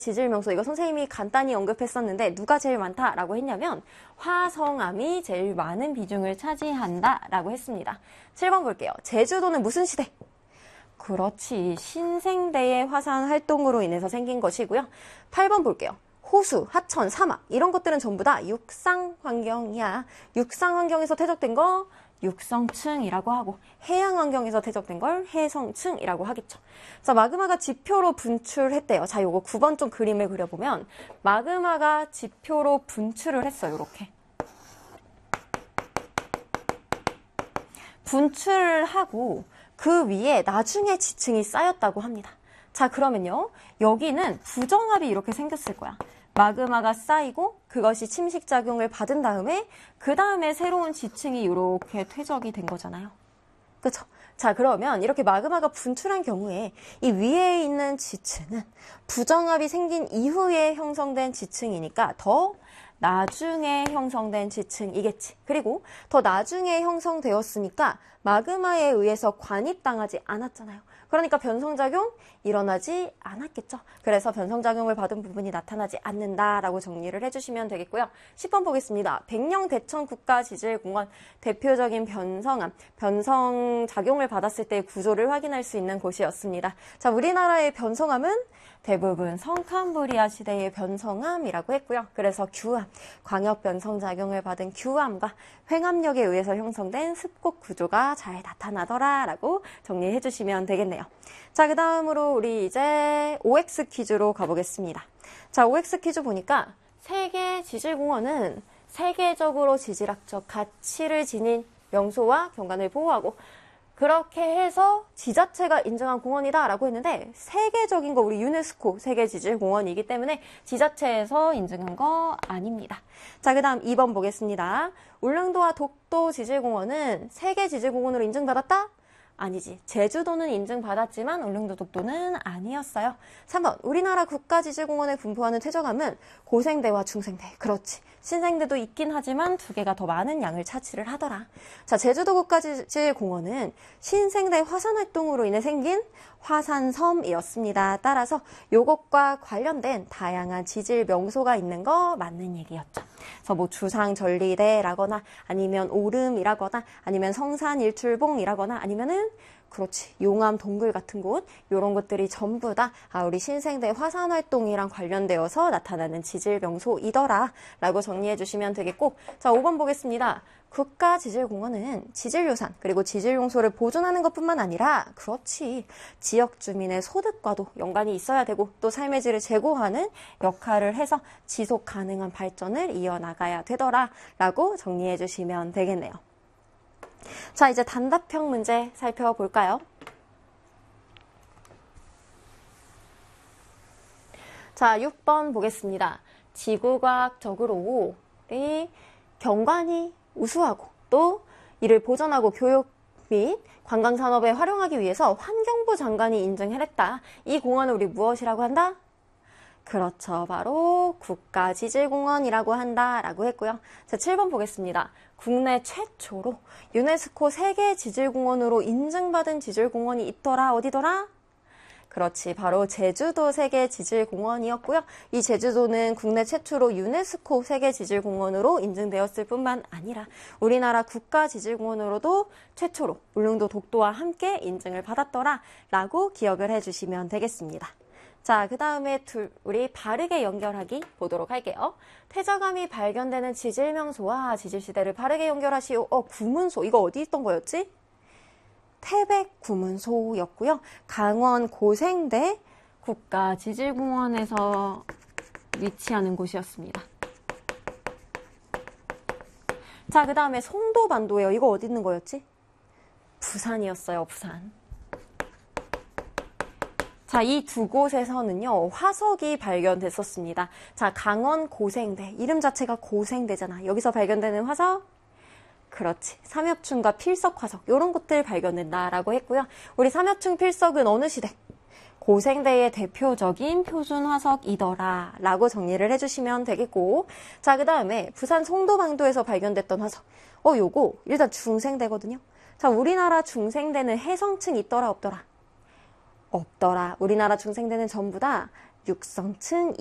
지질명소 이거 선생님이 간단히 언급했었는데 누가 제일 많다라고 했냐면 화성암이 제일 많은 비중을 차지한다라고 했습니다. 7번 볼게요. 제주도는 무슨 시대? 그렇지. 신생대의 화산 활동으로 인해서 생긴 것이고요. 8번 볼게요. 호수, 하천, 사막 이런 것들은 전부 다 육상 환경이야. 육상 환경에서 퇴적된 거 육성층이라고 하고 해양 환경에서 퇴적된 걸 해성층이라고 하겠죠. 자, 마그마가 지표로 분출했대요. 자, 요거 9번 좀 그림을 그려보면 마그마가 지표로 분출을 했어요. 이렇게. 분출을 하고 그 위에 나중에 지층이 쌓였다고 합니다. 자, 그러면요. 여기는 부정압이 이렇게 생겼을 거야. 마그마가 쌓이고 그것이 침식작용을 받은 다음에 그 다음에 새로운 지층이 이렇게 퇴적이 된 거잖아요. 그쵸? 자, 그러면 이렇게 마그마가 분출한 경우에 이 위에 있는 지층은 부정압이 생긴 이후에 형성된 지층이니까 더 나중에 형성된 지층이겠지. 그리고 더 나중에 형성되었으니까 마그마에 의해서 관입당하지 않았잖아요. 그러니까 변성작용 일어나지 않았겠죠. 그래서 변성작용을 받은 부분이 나타나지 않는다라고 정리를 해주시면 되겠고요. 10번 보겠습니다. 백령대천국가지질공원 대표적인 변성암, 변성작용을 받았을 때 구조를 확인할 수 있는 곳이었습니다. 자, 우리나라의 변성암은 대부분 성캄브리아 시대의 변성암이라고 했고요. 그래서 규암, 광역 변성작용을 받은 규암과 횡암력에 의해서 형성된 습곡 구조가 잘 나타나더라라고 정리해 주시면 되겠네요. 자, 그 다음으로 우리 이제 OX 퀴즈로 가보겠습니다. 자, OX 퀴즈 보니까 세계 지질공원은 세계적으로 지질학적 가치를 지닌 명소와 경관을 보호하고 그렇게 해서 지자체가 인정한 공원이다라고 했는데 세계적인 거 우리 유네스코 세계지질공원이기 때문에 지자체에서 인증한 거 아닙니다. 자, 그 다음 2번 보겠습니다. 울릉도와 독도 지질공원은 세계지질공원으로 인증받았다? 아니지. 제주도는 인증받았지만 울릉도 독도는 아니었어요. 3번 우리나라 국가지질공원에 분포하는 퇴적암은 고생대와 중생대. 그렇지. 신생대도 있긴 하지만 두 개가 더 많은 양을 차지를 하더라. 자, 제주도 국가지질공원은 신생대 화산활동으로 인해 생긴 화산섬이었습니다. 따라서 요것과 관련된 다양한 지질 명소가 있는 거 맞는 얘기였죠. 그래서 뭐 주상전리대라거나 아니면 오름이라거나 아니면 성산일출봉이라거나 아니면은 그렇지 용암 동굴 같은 곳 이런 것들이 전부 다 우리 신생대 화산활동이랑 관련되어서 나타나는 지질 명소이더라 라고 정리해 주시면 되겠고 자 5번 보겠습니다. 국가지질공원은 지질유산 그리고 지질용소를 보존하는 것뿐만 아니라 그렇지 지역 주민의 소득과도 연관이 있어야 되고 또 삶의 질을 제고하는 역할을 해서 지속 가능한 발전을 이어나가야 되더라 라고 정리해 주시면 되겠네요. 자, 이제 단답형 문제 살펴볼까요? 자, 6번 보겠습니다. 지구과학적으로 이 경관이 우수하고 또 이를 보존하고 교육 및 관광산업에 활용하기 위해서 환경부 장관이 인증해냈다. 이 공원을 우리 무엇이라고 한다? 그렇죠. 바로 국가지질공원이라고 한다라고 했고요. 자, 7번 보겠습니다. 국내 최초로 유네스코 세계지질공원으로 인증받은 지질공원이 있더라. 어디더라? 그렇지. 바로 제주도 세계지질공원이었고요. 이 제주도는 국내 최초로 유네스코 세계지질공원으로 인증되었을 뿐만 아니라 우리나라 국가지질공원으로도 최초로 울릉도 독도와 함께 인증을 받았더라 라고 기억을 해주시면 되겠습니다. 자, 그 다음에 우리 바르게 연결하기 보도록 할게요. 퇴적암이 발견되는 지질명소와 지질시대를 바르게 연결하시오. 구문소. 이거 어디 있던 거였지? 태백구문소였고요. 강원 고생대 국가지질공원에서 위치하는 곳이었습니다. 자, 그 다음에 송도반도예요. 이거 어디 있는 거였지? 부산이었어요. 부산. 자, 이 두 곳에서는요, 화석이 발견됐었습니다. 자, 강원 고생대. 이름 자체가 고생대잖아. 여기서 발견되는 화석? 그렇지. 삼엽충과 필석 화석. 이런 것들 발견된다라고 했고요. 우리 삼엽충 필석은 어느 시대? 고생대의 대표적인 표준 화석이더라 라고 정리를 해주시면 되겠고 자, 그 다음에 부산 송도방도에서 발견됐던 화석. 요거 일단 중생대거든요. 자, 우리나라 중생대는 해성층 있더라 없더라? 없더라. 우리나라 중생대는 전부 다 육성층